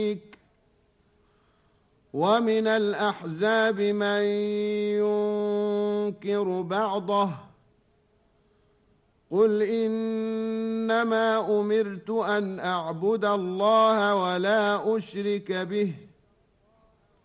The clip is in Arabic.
ومن الأحزاب من ينكر بعضه قل إنما أمرت أن أعبد الله ولا أشرك به